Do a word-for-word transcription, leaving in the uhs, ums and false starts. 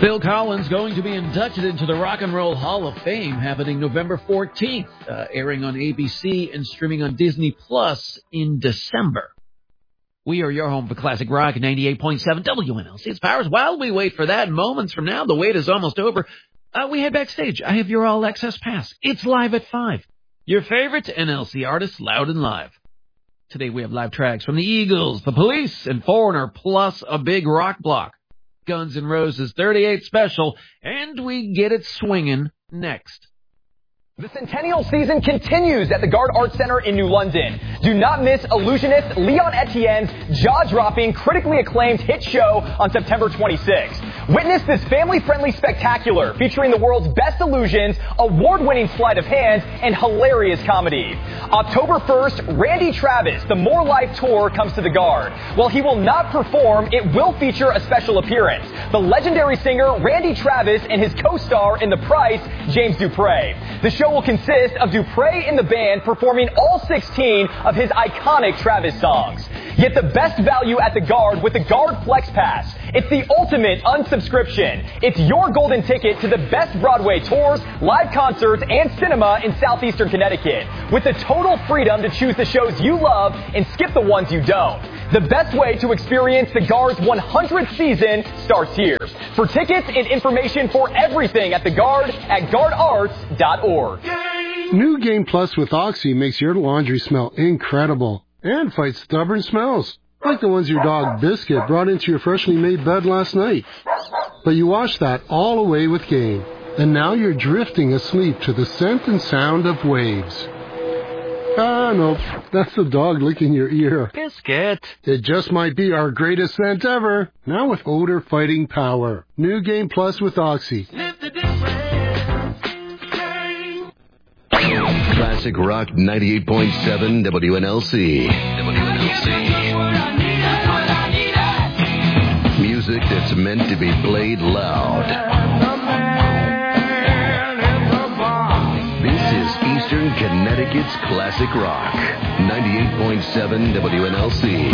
Phil Collins going to be inducted into the Rock and Roll Hall of Fame happening November fourteenth, uh, airing on A B C and streaming on Disney Plus in December. We are your home for classic rock, ninety-eight point seven W N L C. It's Powers. While we wait for that, moments from now, the wait is almost over. Uh, we head backstage. I have your All Access Pass. It's live at five. Your favorite N L C artists, loud and live. Today we have live tracks from the Eagles, the Police, and Foreigner, plus a big rock block. Guns N' Roses thirty-eight special, and we get it swinging next. The Centennial season continues at the Gard Arts Center in New London. Do not miss illusionist Leon Etienne's jaw-dropping, critically acclaimed hit show on September twenty-sixth. Witness this family-friendly spectacular featuring the world's best illusions, award-winning sleight of hand, and hilarious comedy. October first, Randy Travis, the More Life Tour, comes to the Gard. While he will not perform, it will feature a special appearance. The legendary singer Randy Travis and his co-star in The Price, James Dupre. The show will consist of Dupre and the band performing all sixteen of his iconic Travis songs. Get the best value at the Gard with the Gard Flex Pass. It's the ultimate unsubscription. It's your golden ticket to the best Broadway tours, live concerts, and cinema in southeastern Connecticut, with the total freedom to choose the shows you love and skip the ones you don't. The best way to experience the Gard's one hundredth season starts here. For tickets and information for everything at the Gard at gard arts dot org. New Game Plus with Oxy makes your laundry smell incredible and fights stubborn smells, like the ones your dog Biscuit brought into your freshly made bed last night. But you washed that all away with Game, and now you're drifting asleep to the scent and sound of waves. Ah, no, that's the dog licking your ear. Biscuit. It just might be our greatest scent ever, now with odor-fighting power. New Game Plus with Oxy. Live the difference. Classic Rock ninety-eight point seven W N L C. W N L C. Music that's meant to be played loud. This is Eastern Connecticut's Classic Rock ninety-eight point seven W N L C.